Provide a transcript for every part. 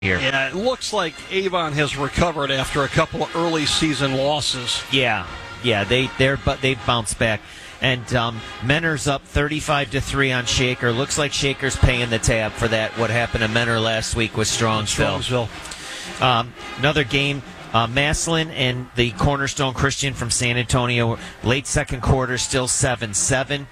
here. Yeah, it looks like Avon has recovered after a couple of early season losses. Yeah, they've bounced back. And Mentor's up 35-3 on Shaker. Looks like Shaker's paying the tab for that. What happened to Mentor last week with Strongsville. Another game. Maslin and the Cornerstone Christian from San Antonio, late second quarter, still 7-7.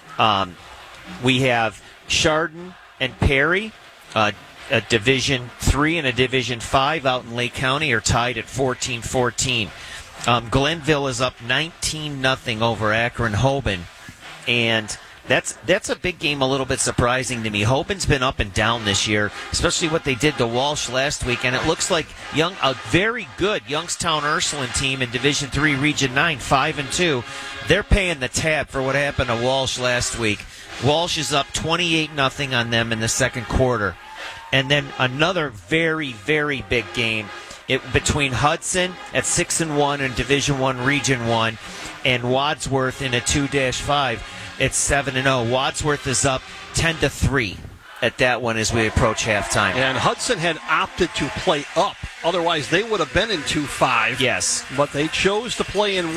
We have Chardon and Perry, a Division 3 and a Division 5 out in Lake County, are tied at 14-14. Glenville is up 19-0 over Akron-Hoban, and that's a big game, a little bit surprising to me. Hoban's been up and down this year, especially what they did to Walsh last week, and it looks like a very good Youngstown Ursuline team in Division 3 Region 9, 5-2. They're paying the tab for what happened to Walsh last week. Walsh is up 28-0 on them in the second quarter. And then another very, very big game between Hudson at 6-1 in Division 1 Region 1 and Wadsworth in a 2-5. It's 7-0. Wadsworth is up 10-3 at that one as we approach halftime. And Hudson had opted to play up. Otherwise, they would have been in 2-5. Yes. But they chose to play in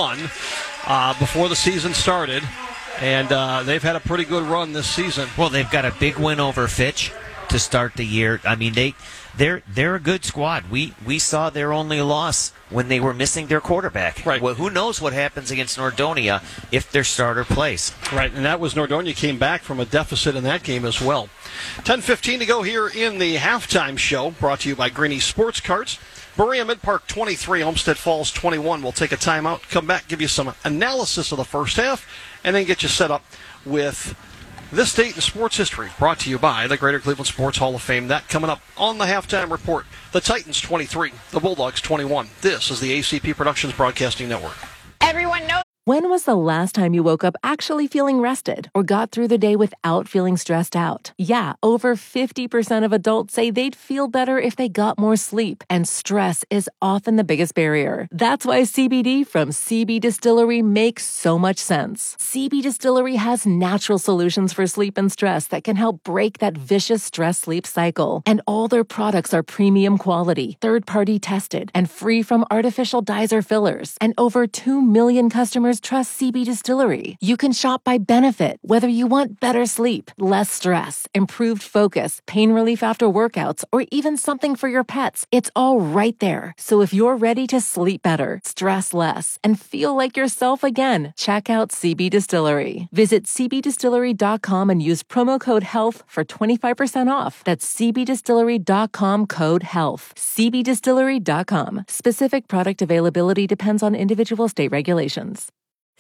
1-1 before the season started. And they've had a pretty good run this season. Well, they've got a big win over Fitch to start the year. I mean, they're a good squad. We saw their only loss when they were missing their quarterback. Right. Well, who knows what happens against Nordonia if their starter plays. Right, and that was Nordonia came back from a deficit in that game as well. 10:15 to go here in the halftime show, brought to you by Greeny Sports Carts. Berea Mid-Park 23, Homestead Falls 21. We'll take a timeout, come back, give you some analysis of the first half, and then get you set up with this date in sports history, brought to you by the Greater Cleveland Sports Hall of Fame. That coming up on the halftime report. The Titans 23, the Bulldogs 21. This is the ACP Productions Broadcasting Network. Everyone knows. When was the last time you woke up actually feeling rested or got through the day without feeling stressed out? Yeah, over 50% of adults say they'd feel better if they got more sleep, and stress is often the biggest barrier. That's why CBD from CB Distillery makes so much sense. CB Distillery has natural solutions for sleep and stress that can help break that vicious stress-sleep cycle. And all their products are premium quality, third-party tested, and free from artificial dyes or fillers. And over 2 million customers trust CB Distillery. You can shop by benefit, whether you want better sleep, less stress, improved focus, pain relief after workouts, or even something for your pets. It's all right there. So if you're ready to sleep better, stress less, and feel like yourself again, check out CB Distillery. Visit cbdistillery.com and use promo code HEALTH for 25% off. That's cbdistillery.com, code HEALTH. cbdistillery.com. Specific product availability depends on individual state regulations.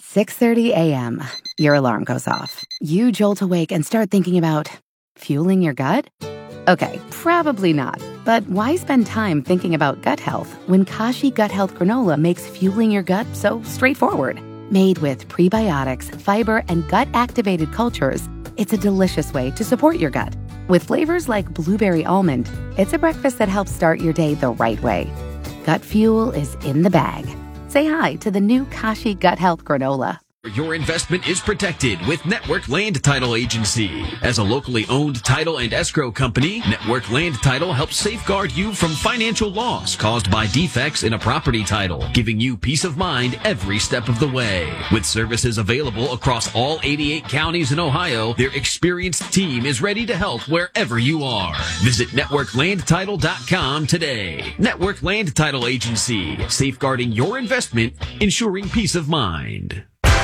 6:30 a.m. Your alarm goes off. You jolt awake and start thinking about fueling your gut? Okay, probably not. But why spend time thinking about gut health when Kashi Gut Health Granola makes fueling your gut so straightforward? Made with prebiotics, fiber, and gut-activated cultures, it's a delicious way to support your gut. With flavors like blueberry almond, it's a breakfast that helps start your day the right way. Gut fuel is in the bag. Say hi to the new Kashi Gut Health Granola. Your investment is protected with Network Land Title Agency. As a locally owned title and escrow company, Network Land Title helps safeguard you from financial loss caused by defects in a property title, giving you peace of mind every step of the way. With services available across all 88 counties in Ohio, their experienced team is ready to help wherever you are. Visit NetworkLandTitle.com today. Network Land Title Agency, safeguarding your investment, ensuring peace of mind.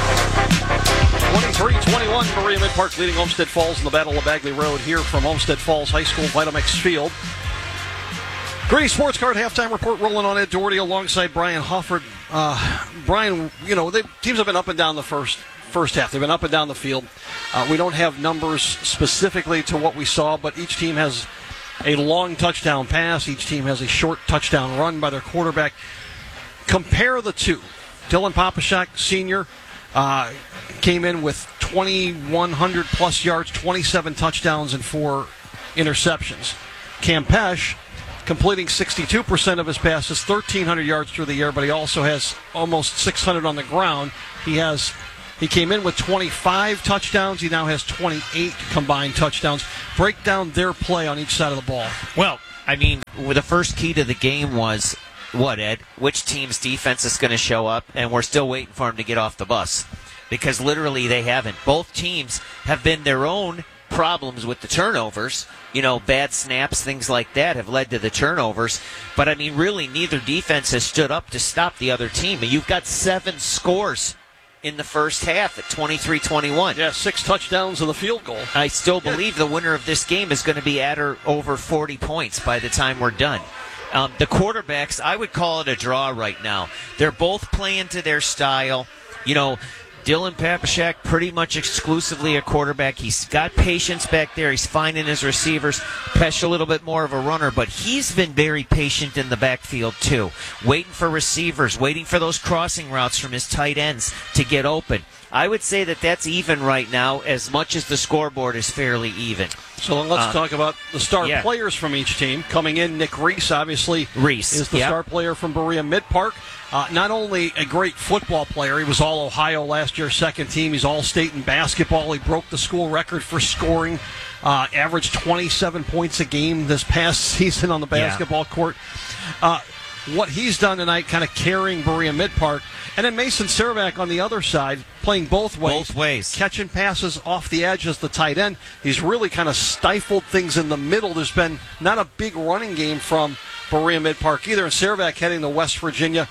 23-21, Berea Mid-Park leading Homestead Falls in the Battle of Bagley Road here from Homestead Falls High School, Vitamix Field. Greeny Sports Card halftime report rolling on Ed Doherty alongside Brian Hofford. Brian, the teams have been up and down the first half. They've been up and down the field. We don't have numbers specifically to what we saw, but each team has a long touchdown pass. Each team has a short touchdown run by their quarterback. Compare the two. Dylan Papashak, senior, came in with 2,100 plus yards, 27 touchdowns, and 4 interceptions. Cam Pesh completing 62% of his passes, 1,300 yards through the air, but he also has almost 600 on the ground. He came in with 25 touchdowns. He now has 28 combined touchdowns. Break down their play on each side of the ball. Well, I mean, the first key to the game was, what, Ed? Which team's defense is going to show up, and we're still waiting for them to get off the bus. Because literally they haven't. Both teams have been their own problems with the turnovers. Bad snaps, things like that have led to the turnovers. But, I mean, really, neither defense has stood up to stop the other team. You've got 7 scores in the first half at 23-21. Yeah, 6 touchdowns and the field goal. I still believe the winner of this game is going to be at or over 40 points by the time we're done. The quarterbacks, I would call it a draw right now. They're both playing to their style. Dylan Papashak, pretty much exclusively a quarterback. He's got patience back there. He's finding his receivers. Pesh a little bit more of a runner, but he's been very patient in the backfield too. Waiting for receivers, waiting for those crossing routes from his tight ends to get open. I would say that that's even right now, as much as the scoreboard is fairly even. So let's talk about the star players from each team. Coming in, Nick Reese, obviously, is the star player from Berea Mid-Park. Not only a great football player, he was All-Ohio last year, second team. He's All-State in basketball. He broke the school record for scoring, averaged 27 points a game this past season on the basketball court. What he's done tonight, kind of carrying Berea Mid-Park. And then Mason Saravac on the other side, playing both ways. Catching passes off the edge as the tight end. He's really kind of stifled things in the middle. There's been not a big running game from Berea Mid-Park either. And Saravac heading to West Virginia.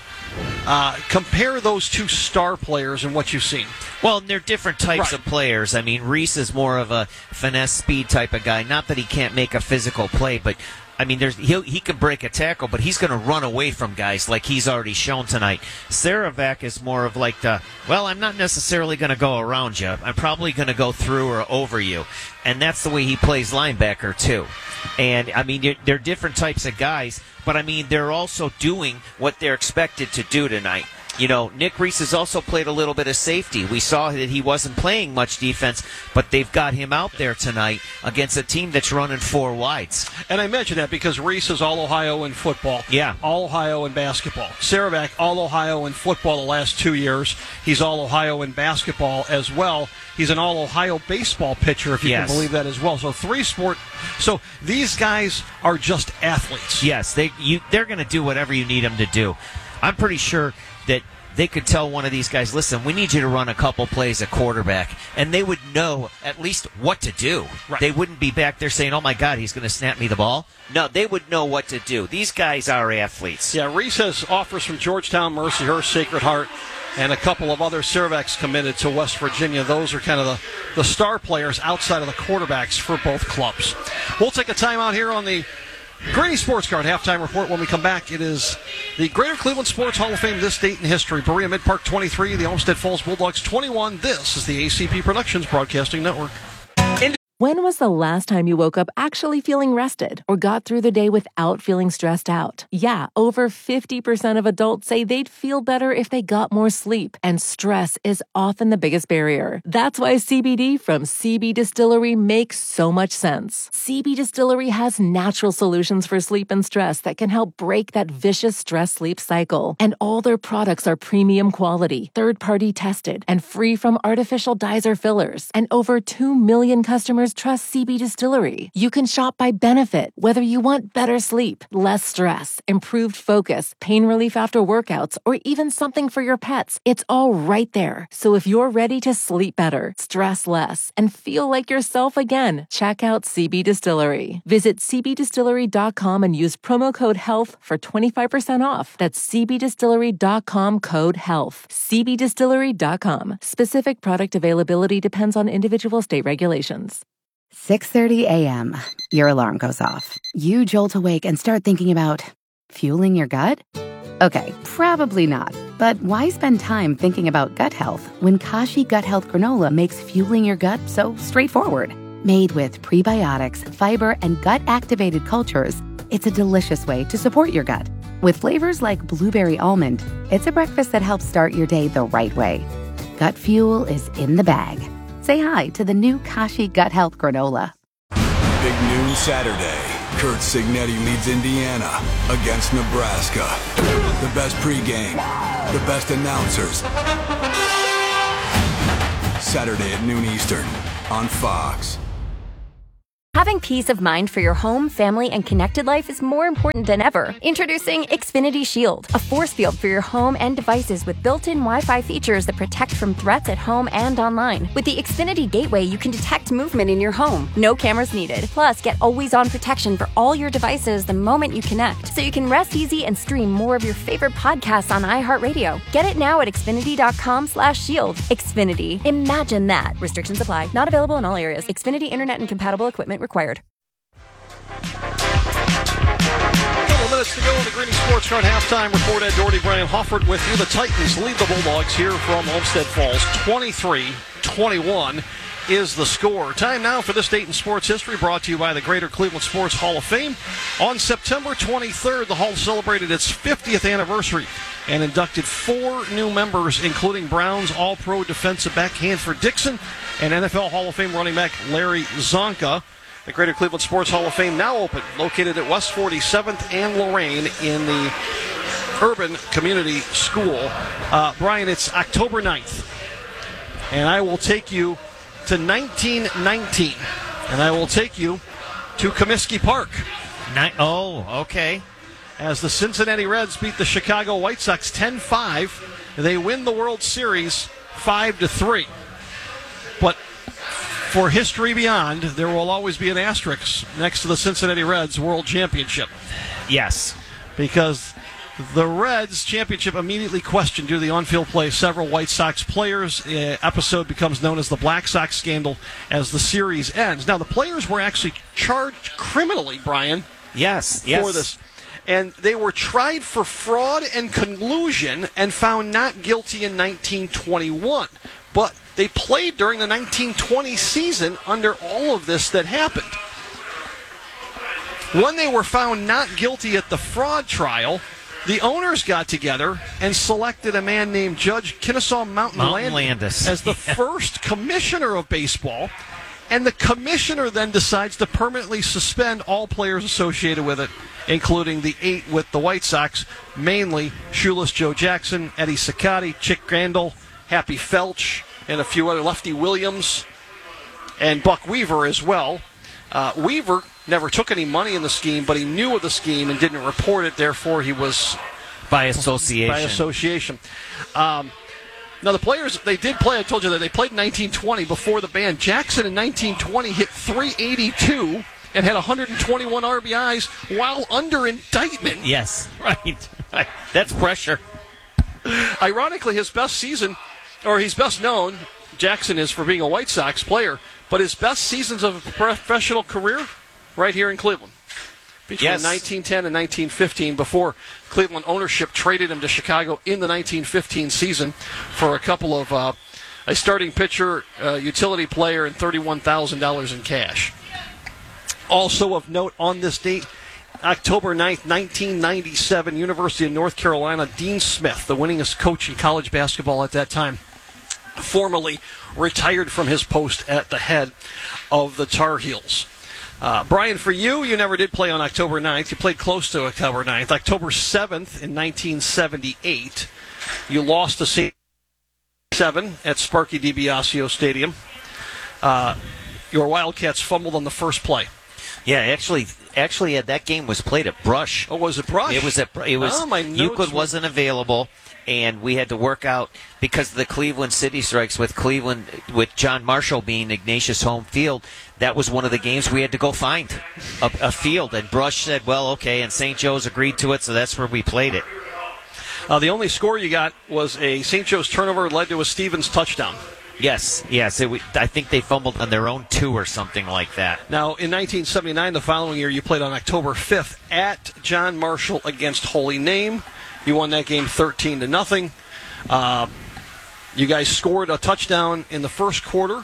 Compare those two star players and what you've seen. Well, they're different types of players. I mean, Reese is more of a finesse speed type of guy. Not that he can't make a physical play, but I mean, he can break a tackle, but he's going to run away from guys like he's already shown tonight. Saravac is more of like I'm not necessarily going to go around you. I'm probably going to go through or over you. And that's the way he plays linebacker, too. And, I mean, they're different types of guys, but, I mean, they're also doing what they're expected to do tonight. Nick Reese has also played a little bit of safety. We saw that he wasn't playing much defense, but they've got him out there tonight against a team that's running 4 wides. And I mention that because Reese is All-Ohio in football. Yeah. All-Ohio in basketball. Saravac, All-Ohio in football the last 2 years. He's All-Ohio in basketball as well. He's an All-Ohio baseball pitcher, if you can believe that as well. So 3 sport. So these guys are just athletes. Yes, they're going to do whatever you need them to do. I'm pretty sure that they could tell one of these guys, listen, we need you to run a couple plays at quarterback, and they would know at least what to do. Right. They wouldn't be back there saying, oh, my God, he's going to snap me the ball. No, they would know what to do. These guys are athletes. Yeah, Reese has offers from Georgetown, Mercyhurst, Sacred Heart, and a couple of other Saravacs committed to West Virginia. Those are kind of the star players outside of the quarterbacks for both clubs. We'll take a timeout here on the Granny Sports Card halftime report. When we come back, it is the Greater Cleveland Sports Hall of Fame this date in history. Berea Mid-Park 23, the Olmsted Falls Bulldogs 21. This is the ACP Productions Broadcasting Network. When was the last time you woke up actually feeling rested or got through the day without feeling stressed out? Yeah, over 50% of adults say they'd feel better if they got more sleep, and stress is often the biggest barrier. That's why CBD from CB Distillery makes so much sense. CB Distillery has natural solutions for sleep and stress that can help break that vicious stress-sleep cycle. And all their products are premium quality, third-party tested, and free from artificial dyes or fillers. And over 2 million customers trust CB Distillery. You can shop by benefit, whether you want better sleep, less stress, improved focus, pain relief after workouts, or even something for your pets. It's all right there. So if you're ready to sleep better, stress less, and feel like yourself again, check out CB Distillery. Visit cbdistillery.com and use promo code HEALTH for 25% off. That's cbdistillery.com, code HEALTH. cbdistillery.com. Specific product availability depends on individual state regulations. 6:30 a.m. Your alarm goes off. You jolt awake and start thinking about fueling your gut? Okay, probably not. But why spend time thinking about gut health when Kashi Gut Health Granola makes fueling your gut so straightforward? Made with prebiotics, fiber, and gut-activated cultures, it's a delicious way to support your gut. With flavors like blueberry almond, it's a breakfast that helps start your day the right way. Gut fuel is in the bag. Say hi to the new Kashi Gut Health Granola. Big noon Saturday. Kurt Signetti leads Indiana against Nebraska. The best pregame, the best announcers. Saturday at noon Eastern on Fox. Having peace of mind for your home, family, and connected life is more important than ever. Introducing Xfinity Shield, a force field for your home and devices with built-in Wi-Fi features that protect from threats at home and online. With the Xfinity Gateway, you can detect movement in your home. No cameras needed. Plus, get always-on protection for all your devices the moment you connect, so you can rest easy and stream more of your favorite podcasts on iHeartRadio. Get it now at Xfinity.com/shield. Xfinity. Imagine that. Restrictions apply. Not available in all areas. Xfinity Internet and compatible equipment required. Couple minutes to go in the Greeny Sports Card halftime report. Ed Doherty, Brian Hofford with you. The Titans lead the Bulldogs here from Olmsted Falls. 23-21 is the score. Time now for this date in sports history, brought to you by the Greater Cleveland Sports Hall of Fame. On September 23rd, the Hall celebrated its 50th anniversary and inducted 4 new members, including Browns All-Pro defensive back Hanford Dixon and NFL Hall of Fame running back Larry Zonka. The Greater Cleveland Sports Hall of Fame now open, located at West 47th and Lorraine in the Urban Community School. Brian, it's October 9th, and I will take you to 1919, and I will take you to Comiskey Park. Okay. As the Cincinnati Reds beat the Chicago White Sox 10-5, they win the World Series 5-3. But for history beyond, there will always be an asterisk next to the Cincinnati Reds World Championship. Yes. Because the Reds championship immediately questioned due to the on-field play of several White Sox players. The episode becomes known as the Black Sox scandal as the series ends. Now, the players were actually charged criminally, Brian. Yes. For this. And they were tried for fraud and collusion and found not guilty in 1921. But they played during the 1920 season under all of this that happened. When they were found not guilty at the fraud trial, the owners got together and selected a man named Judge Kennesaw Mountain Landis as the first commissioner of baseball. And the commissioner then decides to permanently suspend all players associated with it, including the 8 with the White Sox, mainly Shoeless Joe Jackson, Eddie Cicotti, Chick Crandall, Happy Felch, and a few other, Lefty Williams, and Buck Weaver as well. Weaver never took any money in the scheme, but he knew of the scheme and didn't report it. Therefore, he was by association. Now, the players, they did play. I told you that they played in 1920 before the ban. Jackson in 1920 hit .382 and had 121 RBIs while under indictment. Yes, right. That's pressure. Ironically, his best season, or he's best known, Jackson is, for being a White Sox player, but his best seasons of a professional career right here in Cleveland. Between 1910 and 1915, before Cleveland ownership traded him to Chicago in the 1915 season for a couple of a starting pitcher, utility player, and $31,000 in cash. Also of note on this date, October 9th, 1997, University of North Carolina, Dean Smith, the winningest coach in college basketball at that time, formally retired from his post at the head of the Tar Heels. Brian, for you never did play on October 9th. You played close to October 9th. October 7th in 1978, you lost to St. 7 at Sparky DiBiasio Stadium. Your Wildcats fumbled on the first play. Yeah, actually, that game was played at Brush. Oh, was it Brush? It was. Euclid wasn't available, and we had to work out because of the Cleveland City Strikes with John Marshall being Ignatius home field. That was one of the games we had to go find a field, and Brush said, "Well, okay," and St. Joe's agreed to it, so that's where we played it. The only score you got was a St. Joe's turnover led to a Stevens touchdown. Yes. I think they fumbled on their own 2 or something like that. Now, in 1979, the following year, you played on October 5th at John Marshall against Holy Name. You won that game 13-0. You guys scored a touchdown in the first quarter.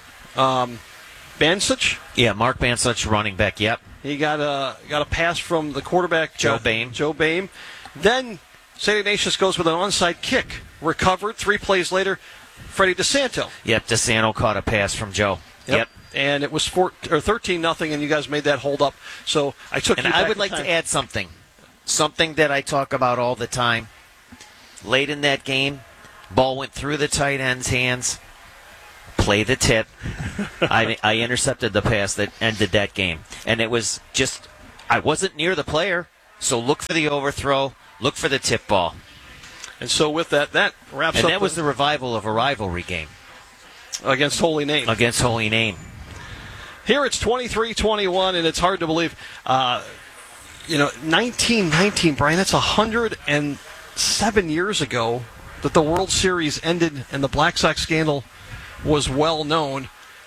Bansich? Yeah, Mark Bansich, running back, yep. He got a pass from the quarterback, Joe Boehm. Then St. Ignatius goes with an onside kick. Recovered 3 plays later. Freddie DeSanto. Yep, DeSanto caught a pass from Joe. Yep. And it was 13-0, and you guys made that hold up. So I took. And I would like to add something that I talk about all the time. Late in that game, ball went through the tight end's hands. Play the tip. I intercepted the pass that ended that game. And it was just, I wasn't near the player, so look for the overthrow, look for the tip ball. And so with that wraps up. And that was the revival of a rivalry game. Against Holy Name. Against Holy Name. Here it's 23-21, and it's hard to believe. 1919, Brian, that's 107 years ago that the World Series ended and the Black Sox scandal was well known.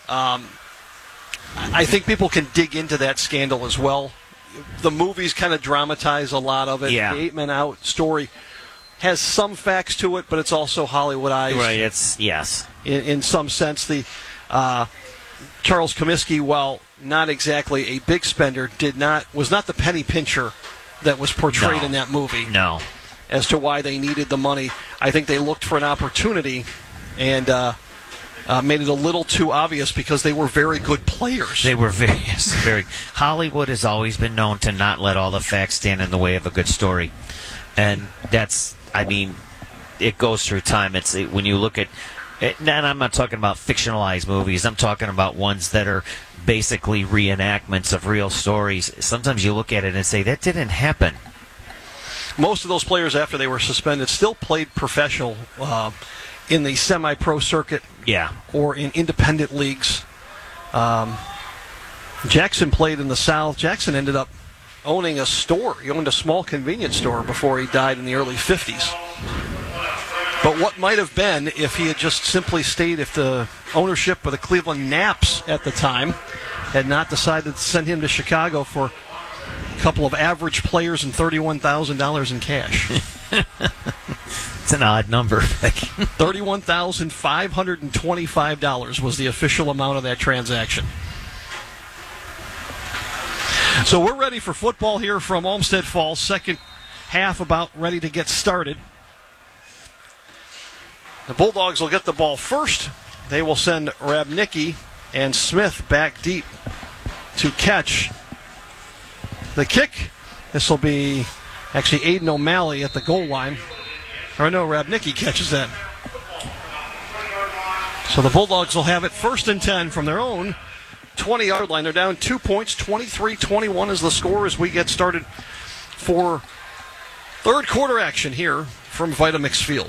I think people can dig into that scandal as well. The movies kind of dramatize a lot of it. Yeah. The 8 Men Out story has some facts to it, but it's also Hollywoodized. Right, it's, yes. In some sense, the Charles Comiskey, while not exactly a big spender, was not the penny pincher that was portrayed in that movie. No. As to why they needed the money, I think they looked for an opportunity and made it a little too obvious because they were very good players. They were very. Hollywood has always been known to not let all the facts stand in the way of a good story, and that's. I mean, it goes through time. It's when you look at. And I'm not talking about fictionalized movies. I'm talking about ones that are basically reenactments of real stories. Sometimes you look at it and say, that didn't happen. Most of those players, after they were suspended, still played professional in the semi-pro circuit or in independent leagues. Jackson played in the South. Jackson ended up owning a store. He owned a small convenience store before he died in the early 50s. But what might have been if he had just simply stayed, if the ownership of the Cleveland Naps at the time had not decided to send him to Chicago for a couple of average players and $31,000 in cash. It's an odd number. $31,525 was the official amount of that transaction. So we're ready for football here from Olmsted Falls. Second half about ready to get started. The Bulldogs will get the ball first. They will send Rabnicki and Smith back deep to catch the kick. This will be actually Aiden O'Malley at the goal line. Or no, Rabnicki catches that. So the Bulldogs will have it 1st and 10 from their own 20-yard line. They're down 2 points. 23-21 is the score as we get started for third quarter action here from Vitamix Field.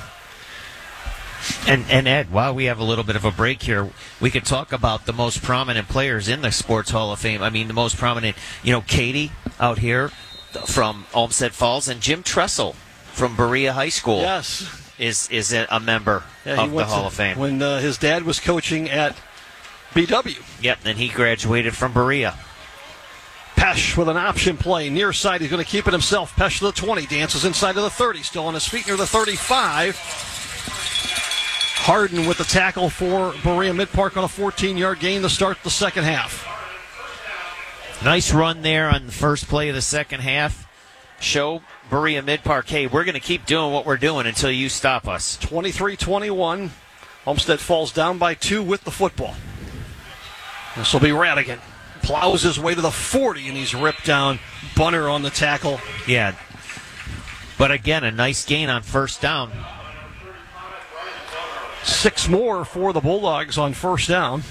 And Ed, while we have a little bit of a break here, we could talk about the most prominent players in the Sports Hall of Fame. I mean, the most prominent, Katie out here from Olmsted Falls and Jim Tressel from Berea High School. Yes. Is a member of the Hall of Fame. When his dad was coaching at BW. Yep, and he graduated from Berea. Pesh with an option play. Near side, he's going to keep it himself. Pesh to the 20, dances inside to the 30, still on his feet near the 35. Harden with the tackle for Berea Mid-Park on a 14-yard gain to start the second half. Nice run there on the first play of the second half. Show Berea Mid-Park, hey, we're going to keep doing what we're doing until you stop us. 23-21. Olmsted Falls down by 2 with the football. This will be Radigan. Plows his way to the 40, and he's ripped down. Bunner on the tackle. Yeah. But again, a nice gain on first down. 6 more for the Bulldogs on first down.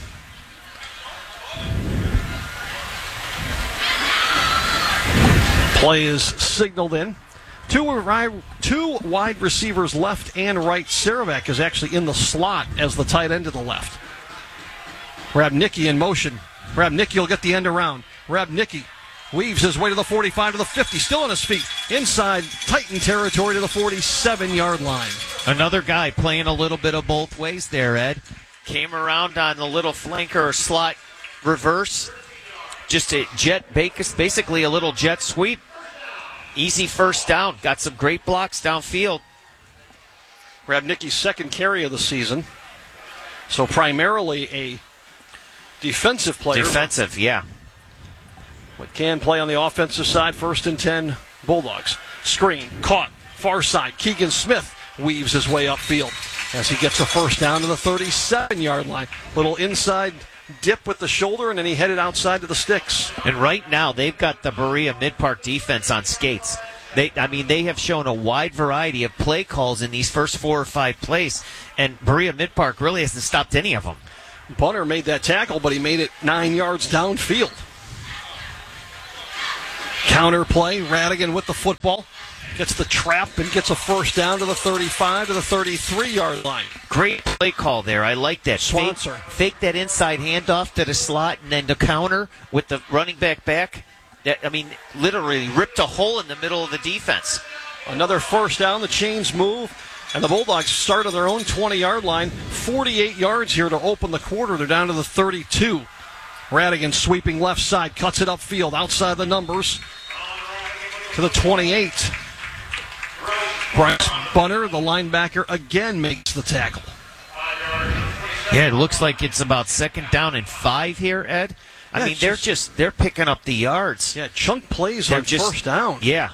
Play is signaled in. Two wide receivers left and right. Saravac is actually in the slot as the tight end to the left. Rabnicki in motion. Rabnicki will get the end around. Rabnicki weaves his way to the 45 to the 50, still on his feet. Inside Titan territory to the 47-yard line. Another guy playing a little bit of both ways there, Ed. Came around on the little flanker or slot reverse. Just a jet, basically a little jet sweep. Easy first down. Got some great blocks downfield. Rabnicki's second carry of the season. So primarily a defensive player. Defensive, yeah. But can play on the offensive side. 1st and 10 Bulldogs. Screen, caught, far side. Keegan Smith weaves his way upfield as he gets a first down to the 37-yard line. Little inside dip with the shoulder, and then he headed outside to the sticks. And right now, they've got the Berea Mid-Park defense on skates. They have shown a wide variety of play calls in these first 4 or 5 plays, and Berea Mid-Park really hasn't stopped any of them. Bunner made that tackle, but he made it 9 yards downfield. Counter play, Radigan with the football. Gets the trap and gets a first down to the 35 to the 33-yard line. Great play call there. I like that. Swanser. Fake that inside handoff to the slot and then the counter with the running back. That, literally ripped a hole in the middle of the defense. Another first down. The chains move, and the Bulldogs start on their own 20-yard line. 48 yards here to open the quarter. They're down to the 32. Radigan sweeping left side, cuts it upfield, outside the numbers to the 28. Bryce Bunner, the linebacker, again makes the tackle. Yeah, it looks like it's about 2nd down and 5 here, Ed. They're picking up the yards. Yeah, chunk plays on first down. Yeah.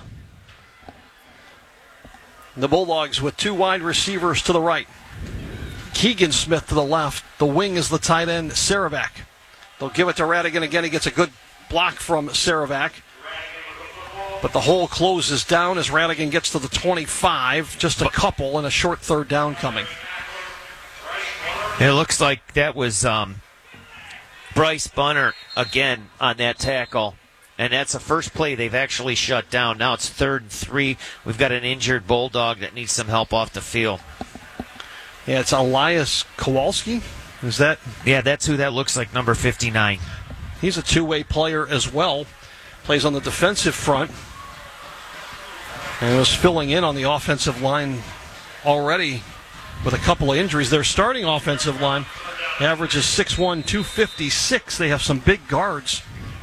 The Bulldogs with 2 wide receivers to the right. Keegan Smith to the left. The wing is the tight end, Saravac. They'll give it to Radigan again. He gets a good block from Saravac. But the hole closes down as Radigan gets to the 25. Just a couple and a short third down coming. It looks like that was Bryce Bunner again on that tackle. And that's the first play they've actually shut down. Now it's 3rd and 3. We've got an injured Bulldog that needs some help off the field. Yeah, it's Elias Kowalski. Is that? Yeah, that's who that looks like, number 59. He's a two-way player as well. Plays on the defensive front. And was filling in on the offensive line already with a couple of injuries. Their starting offensive line averages 6'1", 256. They have some big guards.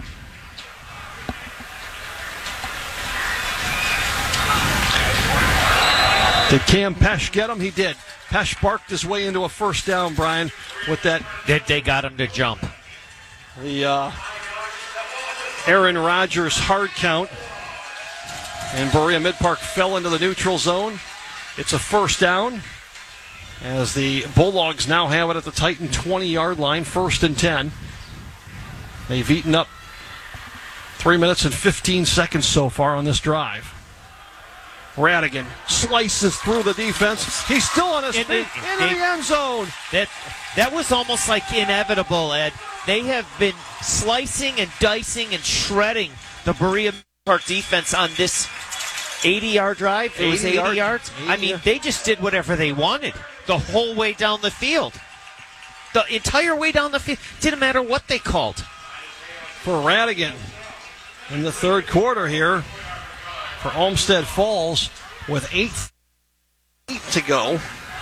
Did Cam Pesh get him? He did. Pesh barked his way into a first down, Brian, with that. They got him to jump. The Aaron Rodgers hard count. And Berea Mid-Park fell into the neutral zone. It's a first down as the Bulldogs now have it at the Titan 20-yard line, 1st and 10. They've eaten up 3 minutes and 15 seconds so far on this drive. Radigan slices through the defense. He's still on his feet into the end zone. That was almost like inevitable, Ed. They have been slicing and dicing and shredding the Berea Park defense on this 80-yard drive. It was 80 yards. They just did whatever they wanted the whole way down the field. The entire way down the field. Didn't matter what they called. For Radigan in the third quarter here for Olmsted Falls with 8 to go.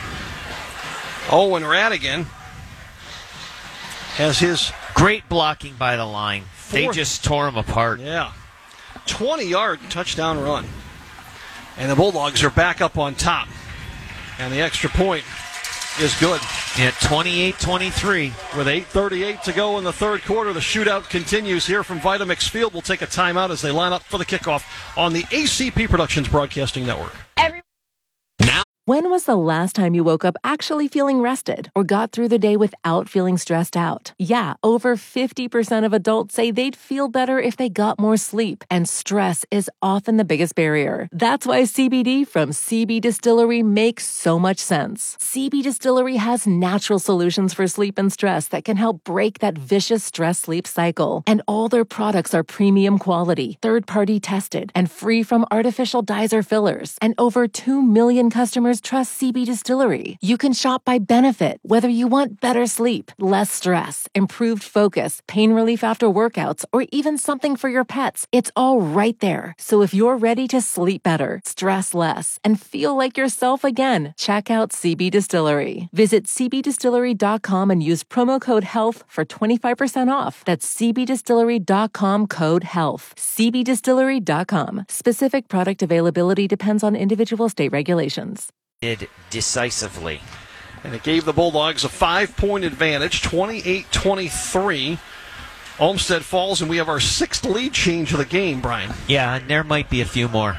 Owen Radigan has his great blocking by the line. They just tore him apart. Yeah. 20-yard touchdown run. And the Bulldogs are back up on top. And the extra point is good. Yeah, 28-23. With 8:38 to go in the third quarter, the shootout continues here from Vitamix Field. We'll take a timeout as they line up for the kickoff on the ACP Productions Broadcasting Network. When was the last time you woke up actually feeling rested or got through the day without feeling stressed out? Yeah, over 50% of adults say they'd feel better if they got more sleep, and stress is often the biggest barrier. That's why CBD from CB Distillery makes so much sense. CB Distillery has natural solutions for sleep and stress that can help break that vicious stress-sleep cycle. And all their products are premium quality, third-party tested, and free from artificial dyes or fillers. And over 2 million customers trust CB Distillery. You can shop by benefit, whether you want better sleep, less stress, improved focus, pain relief after workouts, or even something for your pets. It's all right there. So if you're ready to sleep better, stress less, and feel like yourself again, check out CB Distillery. Visit cbdistillery.com and use promo code HEALTH for 25% off. That's cbdistillery.com code HEALTH. cbdistillery.com. Specific product availability depends on individual state regulations. Decisively. And it gave the Bulldogs a 5-point advantage, 28-23. Olmsted Falls, and we have our 6th lead change of the game, Brian. Yeah, and there might be a few more.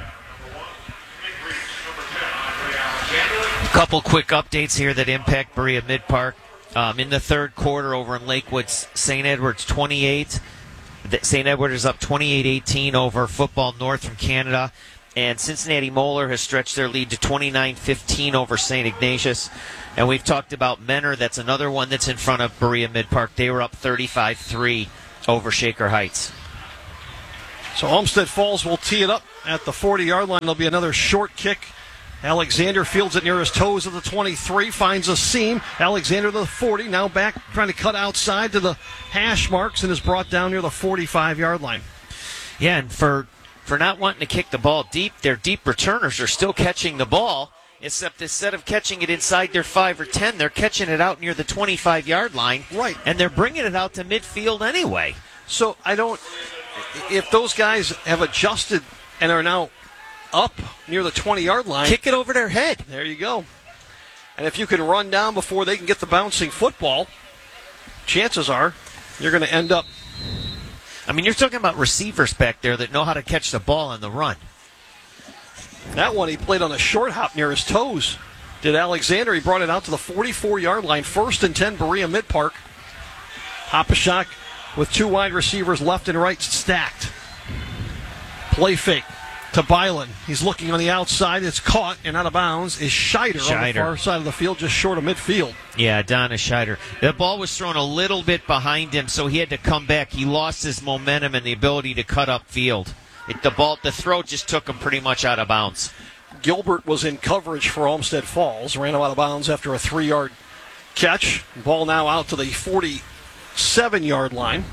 A couple quick updates here that impact Berea Mid-Park. In the third quarter over in Lakewood, St. Edward's 28. St. Edward is up 28-18 over Football North from Canada. And Cincinnati Moeller has stretched their lead to 29-15 over St. Ignatius. And we've talked about Menor. That's another one that's in front of Berea Mid-Park. They were up 35-3 over Shaker Heights. So Olmsted Falls will tee it up at the 40-yard line. There'll be another short kick. Alexander fields it near his toes at the 23, finds a seam. Alexander to the 40, now back trying to cut outside to the hash marks and is brought down near the 45-yard line. Yeah, and for not wanting to kick the ball deep, their deep returners are still catching the ball, except instead of catching it inside their 5 or 10, they're catching it out near the 25-yard line. Right. And they're bringing it out to midfield anyway. So if those guys have adjusted and are now up near the 20-yard line, kick it over their head. There you go. And if you can run down before they can get the bouncing football, chances are you're going to end up. I mean, you're talking about receivers back there that know how to catch the ball on the run. That one he played on a short hop near his toes. Did Alexander. He brought it out to the 44-yard line. 1st and 10, Berea Mid-Park. Hopashok with 2 wide receivers left and right stacked. Play fake to Byland. He's looking on the outside. It's caught and out of bounds is Scheider on the far side of the field, just short of midfield. Yeah, Donna Scheider. The ball was thrown a little bit behind him, so he had to come back. He lost his momentum and the ability to cut upfield. The throw just took him pretty much out of bounds. Gilbert was in coverage for Olmsted Falls. Ran him out of bounds after a 3-yard catch. Ball now out to the 47-yard line.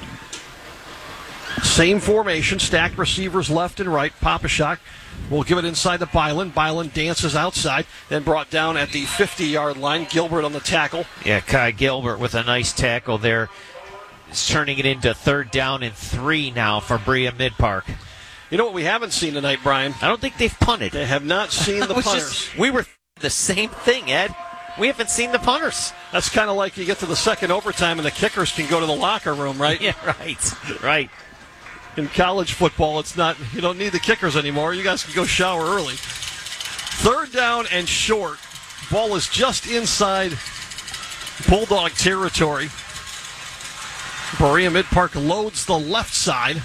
Same formation, stacked receivers left and right. Hopashok will give it inside to Byland. Byland dances outside, then brought down at the 50-yard line. Gilbert on the tackle. Yeah, Kai Gilbert with a nice tackle there. He's turning it into 3rd down and 3 now for Berea Mid-Park. You know what we haven't seen tonight, Brian? I don't think they've punted. They have not seen the punters. We were the same thing, Ed. We haven't seen the punters. That's kind of like you get to the second overtime and the kickers can go to the locker room, right? Yeah, right. Right. In college football, it's not. You don't need the kickers anymore. You guys can go shower early. 3rd down and short. Ball is just inside Bulldog territory. Berea Mid-Park loads the left side.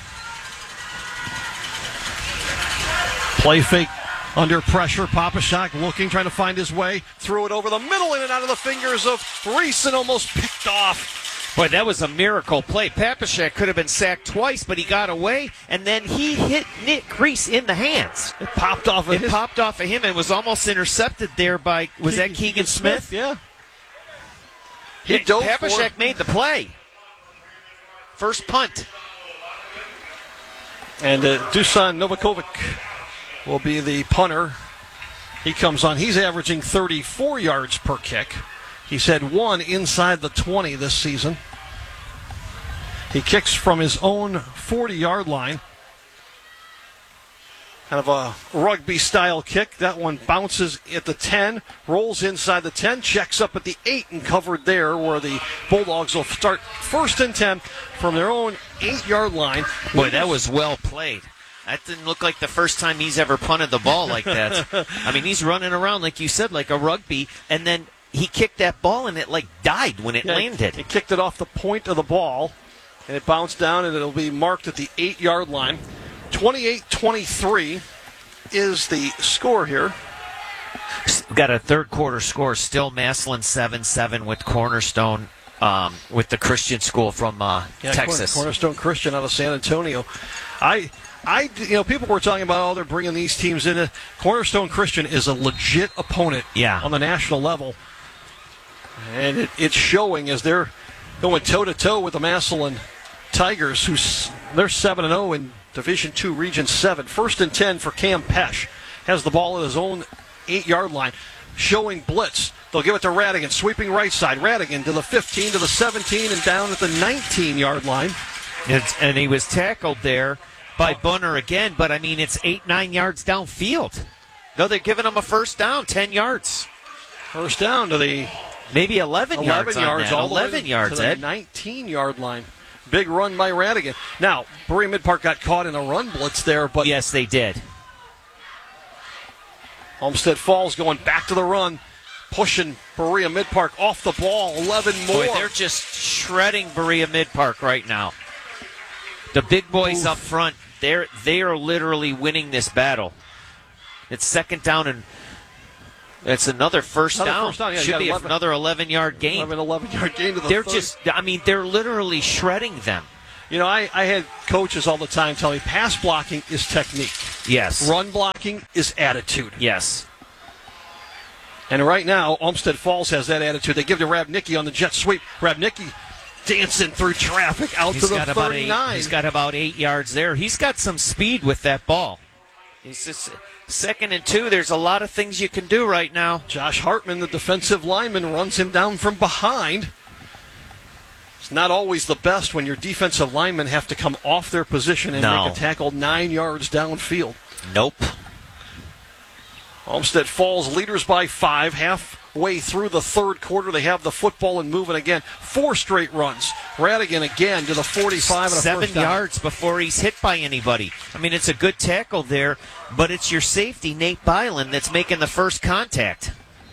Play fake under pressure. Hopashok looking, trying to find his way. Threw it over the middle, in and out of the fingers of Reese and almost picked off. Boy, that was a miracle play. Hopashok could have been sacked twice, but he got away, and then he hit Nick Reese in the hands. It popped off of him and was almost intercepted there by, was that Keegan Smith? Yeah. Hopashok made the play. First punt. And Dusan Novakovic will be the punter. He comes on. He's averaging 34 yards per kick. He's had 1 inside the 20 this season. He kicks from his own 40-yard line. Kind of a rugby-style kick. That one bounces at the 10, rolls inside the 10, checks up at the 8 and covered there, where the Bulldogs will start 1st and 10 from their own 8-yard line. Boy, that was well played. That didn't look like the first time he's ever punted the ball like that. I mean, he's running around, like you said, like a rugby, and then he kicked that ball and it died when it landed. He kicked it off the point of the ball, and it bounced down, and it'll be marked at the 8-yard line. 28-23 is the score here. We've got a third quarter score still. Massillon 7-7 with Cornerstone, with the Christian school from Texas. Cornerstone Christian out of San Antonio. People were talking about, they're bringing these teams in. Cornerstone Christian is a legit opponent on the national level. And it's showing as they're going toe-to-toe with the Massillon Tigers, they're 7-0 in Division II, Region 7. 1st and 10 for Cam Pesh. Has the ball at his own 8-yard line. Showing blitz. They'll give it to Radigan. Sweeping right side. Radigan to the 15, to the 17, and down at the 19-yard line. And he was tackled there by Bunner again, but, it's 8-9 yards downfield. No, they're giving him a first down, 10 yards. First down to the... Maybe 11 yards on that. All 11 yards, to the 19-yard line. Big run by Radigan. Now, Berea Mid-Park got caught in a run blitz there, but... Yes, they did. Olmsted Falls going back to the run, pushing Berea Mid-Park off the ball. 11 more. Boy, they're just shredding Berea Mid-Park right now. The big boys up front, they are literally winning this battle. It's 2nd down and It's another first down. Yeah, should be another 11-yard gain. 11-yard gain to the They're 30. They're literally shredding them. You know, I had coaches all the time tell me pass blocking is technique. Yes. Run blocking is attitude. Yes. And right now, Olmsted Falls has that attitude. They give to Rabnicki on the jet sweep. Rabnicki dancing through traffic out to the 39. He's got about 8 yards there. He's got some speed with that ball. He's just 2nd and 2. There's a lot of things you can do right now. Josh Hartman, the defensive lineman, runs him down from behind. It's not always the best when your defensive linemen have to come off their position and make a tackle 9 yards downfield. Nope. Olmsted Falls leaders by 5. Halfway through the third quarter, they have the football and moving again. 4 straight runs. Radigan again to the 45 and a 7 first down. yards before he's hit by anybody. I mean, it's a good tackle there, but it's your safety, Nate Byland, that's making the first contact.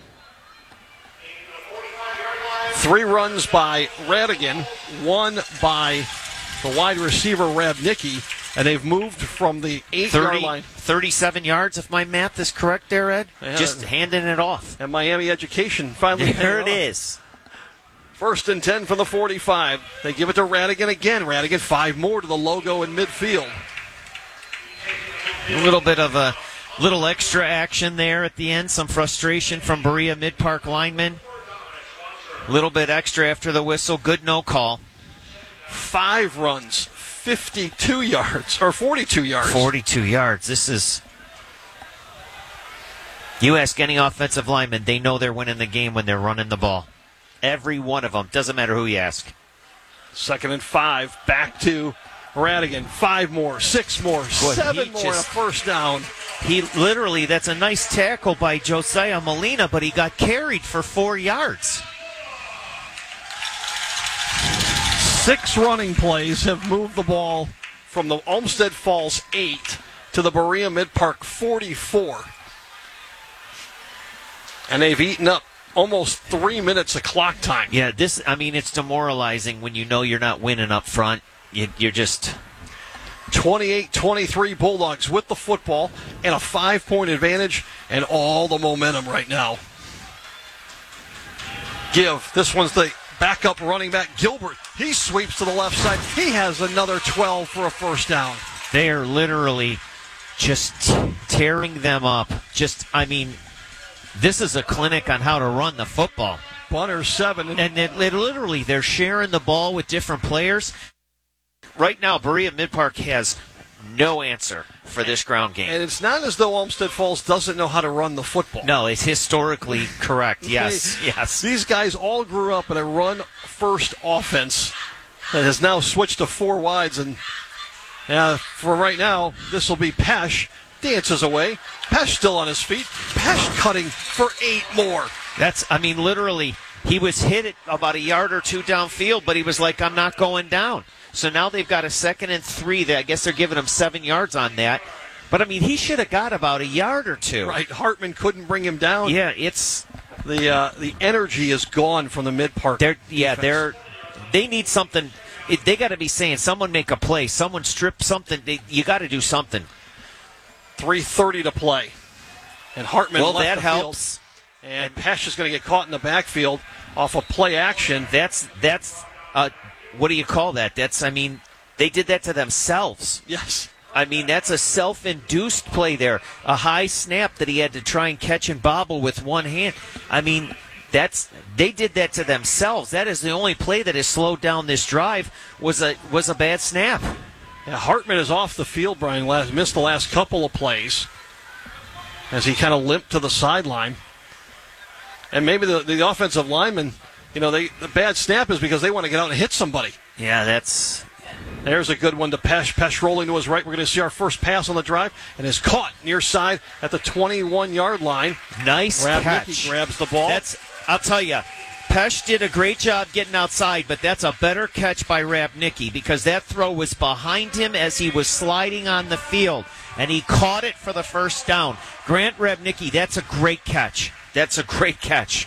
3 runs by Radigan, 1 by the wide receiver Rabnicki, and they've moved from the 8-yard line. 37 yards, if my math is correct there, Ed. Yeah. Just handing it off. And Miami Education finally there it is. 1st and 10 from the 45. They give it to Radigan again. Radigan 5 more to the logo in midfield. A little bit of a little extra action there at the end. Some frustration from Berea Mid-Park linemen. A little bit extra after the whistle. Good no call. 5 runs, 52 yards, or 42 yards. 42 yards. This is... You ask any offensive lineman, they know they're winning the game when they're running the ball. Every one of them. Doesn't matter who you ask. 2nd and 5. Back to Radigan. 5 more, 6 more, 7 more, and a first down. He literally, that's a nice tackle by Josiah Molina, but he got carried for 4 yards. 6 running plays have moved the ball from the Olmsted Falls 8 to the Berea Mid-Park 44. And they've eaten up almost 3 minutes of clock time. Yeah, it's demoralizing when you know you're not winning up front. You're just... 28-23 Bulldogs with the football and a 5-point advantage and all the momentum right now. This one's the backup running back, Gilbert. He sweeps to the left side. He has another 12 for a first down. They are literally just tearing them up. This is a clinic on how to run the football. Bunner 7. And they're sharing the ball with different players. Right now, Berea Mid-Park has no answer for this ground game. And it's not as though Olmsted Falls doesn't know how to run the football. No, it's historically correct. Yes. These guys all grew up in a run-first offense that has now switched to 4 wides. And for right now, this will be Pesh. Dances away. Pesh still on his feet. Pesh cutting for 8 more. Literally, he was hit at about a yard or 2 downfield, but he was like, I'm not going down. So now they've got a 2nd and 3. I guess they're giving him 7 yards on that. But, he should have got about a yard or 2. Right. Hartman couldn't bring him down. Yeah, it's... The energy is gone from the Mid-Park. They need something. They got to be saying, someone make a play. Someone strip something. You got to do something. 3:30 to play. And Hartman left that the helps. Field. And Pesh is going to get caught in the backfield off of play action. That's what do you call that? They did that to themselves. Yes. That's a self-induced play there. A high snap that he had to try and catch and bobble with one hand. They did that to themselves. That is the only play that has slowed down this drive was a bad snap. Yeah, Hartman is off the field, Brian. Missed the last couple of plays as he kind of limped to the sideline. And maybe the offensive lineman, the bad snap is because they want to get out and hit somebody. Yeah, There's a good one to Pesh. Pesh rolling to his right. We're going to see our first pass on the drive, and is caught near side at the 21-yard line. Nice catch. He grabs the ball. I'll tell you, Pesh did a great job getting outside, but that's a better catch by Rabnicki because that throw was behind him as he was sliding on the field, and he caught it for the first down. Grant Rabnicki, that's a great catch. That's a great catch.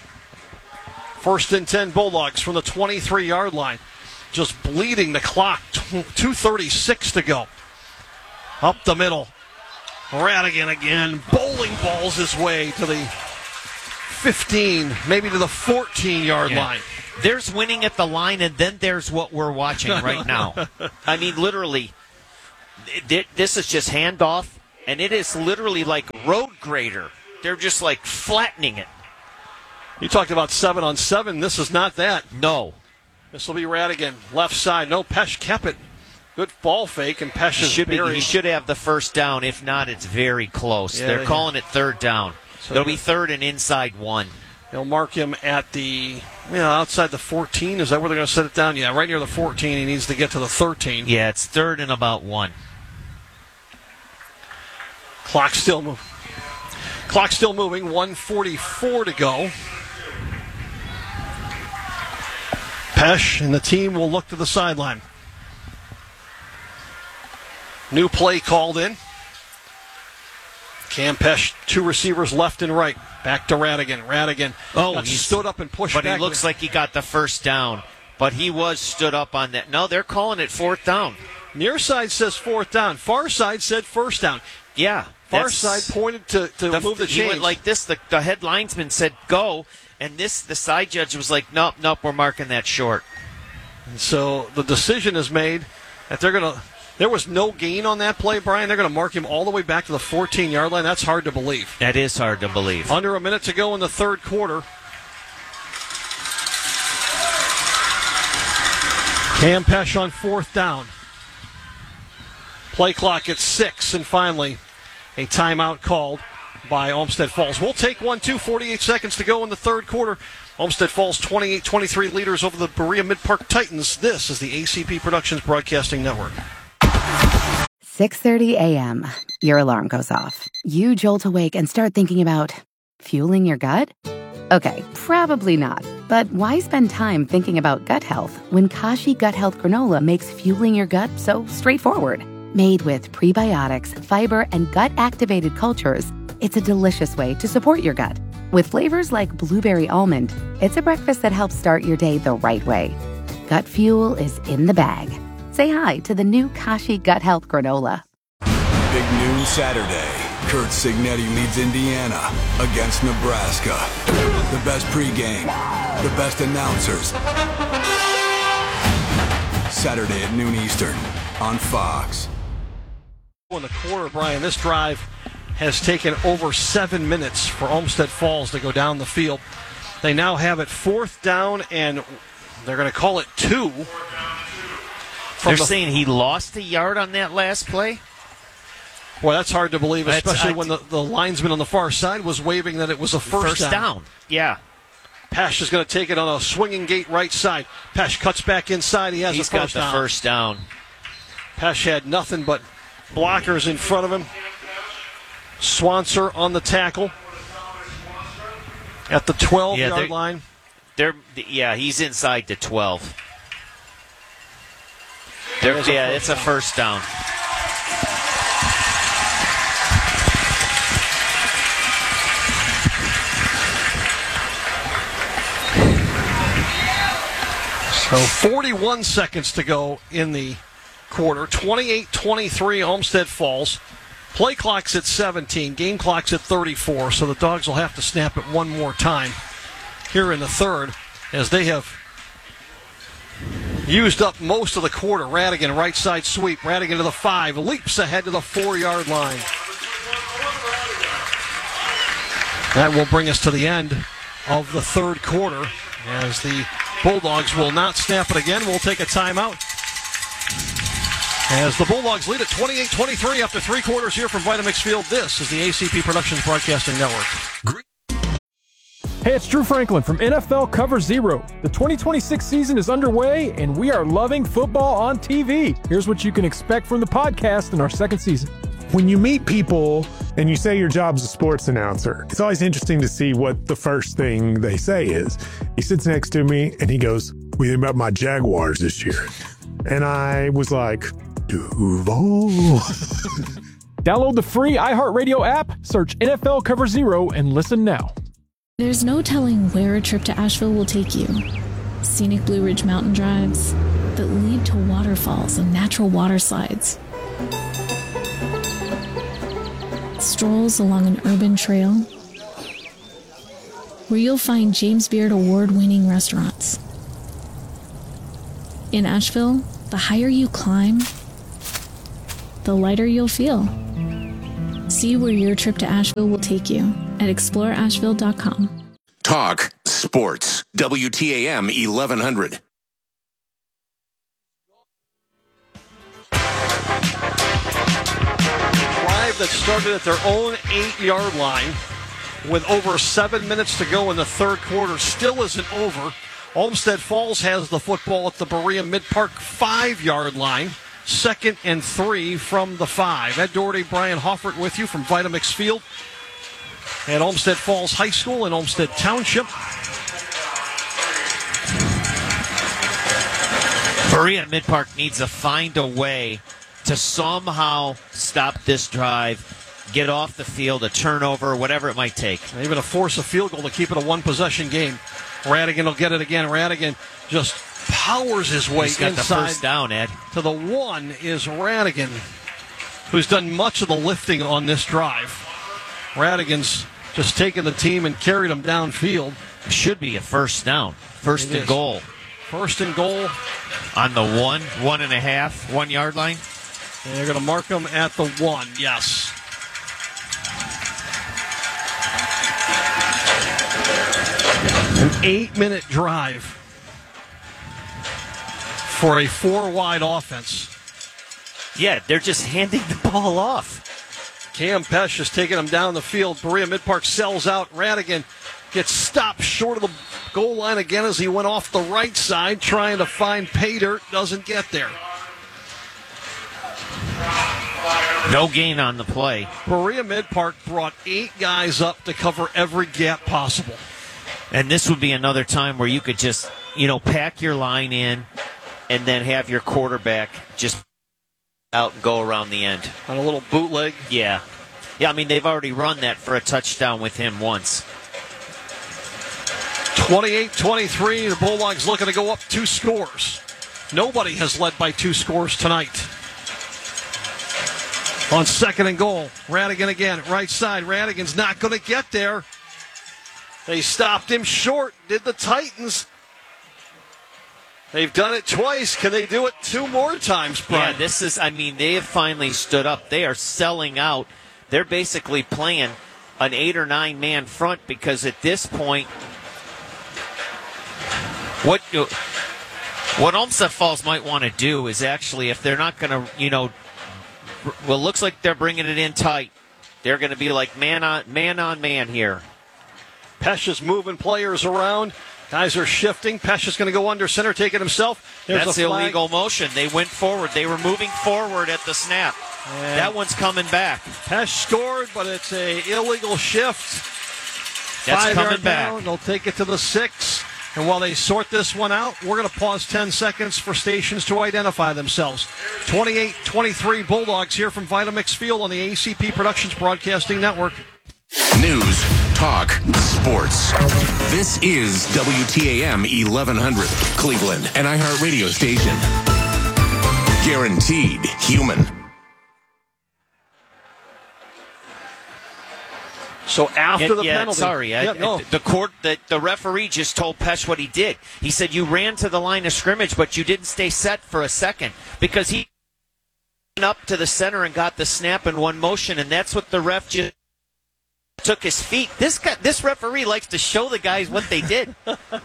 1st and 10 Bulldogs from the 23-yard line. Just bleeding the clock. 2:36 to go. Up the middle. Radigan again. Bowling balls his way to the 15, maybe to the 14-yard line. There's winning at the line, and then there's what we're watching right now. I mean, literally, this is just handoff, and it is literally like road grader. They're just like flattening it. You talked about 7-on-7. This is not that. No. This will be Radigan, left side. No, Pesh kept it. Good ball fake, and Pesh is buried. He should have the first down. If not, it's very close. Yeah, They're calling it third down. So it'll be third and inside 1. They'll mark him at the, outside the 14. Is that where they're going to set it down? Yeah, right near the 14. He needs to get to the 13. Yeah, it's third and about 1. Clock still moving. 1:44 to go. Pesh and the team will look to the sideline. New play called in. Cam Pesh, 2 receivers left and right. Back to Radigan. He stood up and pushed back. But he looks like he got the first down. But he was stood up on that. No, they're calling it fourth down. Near side says fourth down. Far side said first down. Yeah. Far side pointed to move the chains. He went like this. The head linesman said go. And the side judge was like, nope, we're marking that short. And so the decision is made that there was no gain on that play, Brian. They're going to mark him all the way back to the 14-yard line. That's hard to believe. That is hard to believe. Under a minute to go in the third quarter. Cam Pesh on fourth down. Play clock at 6, and finally a timeout called by Olmsted Falls. We'll take 48 seconds to go in the third quarter. Olmsted Falls 28-23 leaders over the Berea Mid-Park Titans. This is the ACP Productions Broadcasting Network. 6:30 a.m. Your alarm goes off. You jolt awake and start thinking about fueling your gut? Okay, probably not. But why spend time thinking about gut health when Kashi Gut Health Granola makes fueling your gut so straightforward? Made with prebiotics, fiber, and gut-activated cultures, it's a delicious way to support your gut. With flavors like blueberry almond, it's a breakfast that helps start your day the right way. Gut fuel is in the bag. Say hi to the new Kashi Gut Health Granola. Big noon Saturday. Kurt Signetti leads Indiana against Nebraska. The best pregame, the best announcers. Saturday at noon Eastern on Fox. In the quarter, Brian, this drive has taken over 7 minutes for Olmsted Falls to go down the field. They now have it fourth down, and they're going to call it 2. They're saying he lost a yard on that last play? Well, that's hard to believe, especially when the linesman on the far side was waving that it was a first down. Yeah. Pesh is going to take it on a swinging gate right side. Pesh cuts back inside. He's got the first down. Pesh had nothing but blockers in front of him. Swanser on the tackle at the 12-yard line. He's inside the 12. It's a first down. So 41 seconds to go in the quarter. 28-23 Olmsted Falls. Play clock's at 17. Game clock's at 34. So the Dogs will have to snap it one more time here in the third as they have used up most of the quarter. Radigan, right side sweep. Radigan to the 5. Leaps ahead to the 4-yard line. That will bring us to the end of the third quarter as the Bulldogs will not snap it again. We'll take a timeout as the Bulldogs lead at 28-23 after 3 quarters here from Vitamix Field. This is the ACP Productions Broadcasting Network. Hey, it's Drew Franklin from NFL Cover Zero. The 2026 season is underway, and we are loving football on TV. Here's what you can expect from the podcast in our second season. When you meet people and you say your job's a sports announcer, it's always interesting to see what the first thing they say is. He sits next to me and he goes, "What do you think about my Jaguars this year?" And I was like, Duval. Download the free iHeartRadio app, search NFL Cover Zero, and listen now. There's no telling where a trip to Asheville will take you. Scenic Blue Ridge mountain drives that lead to waterfalls and natural water slides. Strolls along an urban trail. where you'll find James Beard award-winning restaurants. In Asheville, the higher you climb, the lighter you'll feel. See where your trip to Asheville will take you at exploreasheville.com. Talk Sports. WTAM 1100. Drive that started at their own 8-yard line with over 7 minutes to go in the third quarter still isn't over. Olmsted Falls has the football at the Berea Mid-Park 5-yard line. 2nd and 3 from the 5. Ed Doherty, Brian Hoffert with you from Vitamix Field at Olmsted Falls High School in Olmsted Township. Berea Mid-Park needs to find a way to somehow stop this drive, get off the field, a turnover, whatever it might take. Even to force a field goal to keep it a one-possession game. Radigan will get it again. Radigan just powers his way He's got inside. the first down, Ed. To the 1 is Radigan, who's done much of the lifting on this drive. Radigan's just taken the team and carried them downfield. Should be a first down. First and goal. First and goal. On the 1.5, 1 yard line. And they're going to mark them at the 1, yes. An 8-minute drive for a 4-wide offense. Yeah, they're just handing the ball off. Cam Pesh is taking them down the field. Berea Mid-Park sells out. Radigan gets stopped short of the goal line again as he went off the right side trying to find pay dirt. Doesn't get there. No gain on the play. Berea Mid-Park brought 8 guys up to cover every gap possible. And this would be another time where you could just, pack your line in and then have your quarterback just out and go around the end. On a little bootleg? Yeah. Yeah, I mean, they've already run that for a touchdown with him once. 28-23, the Bulldogs looking to go up 2 scores. Nobody has led by 2 scores tonight. On 2nd and goal, Radigan again, right side. Radigan's not going to get there. They stopped him short, did the Titans. They've done it twice. Can they do it 2 more times, Brian? Yeah, they have finally stood up. They are selling out. They're basically playing an 8 or 9 man front because at this point, what Olmsted Falls might want to do is actually, if they're not going to, well, it looks like they're bringing it in tight. They're going to be like man on man here. Pesh is moving players around. Guys are shifting. Pesh is going to go under center, take it himself. That's illegal motion. They went forward. They were moving forward at the snap. And that one's coming back. Pesh scored, but it's a illegal shift. That's coming back. Down. They'll take it to the 6. And while they sort this one out, we're going to pause 10 seconds for stations to identify themselves. 28-23 Bulldogs here from Vitamix Field on the ACP Productions Broadcasting Network. News, talk, sports. This is WTAM 1100, Cleveland, an iHeartRadio station. Guaranteed human. So after the penalty. Sorry, the referee just told Pesh what he did. He said you ran to the line of scrimmage, but you didn't stay set for a second because he went up to the center and got the snap in one motion, and that's what the ref just took his feet. This referee likes to show the guys what they did.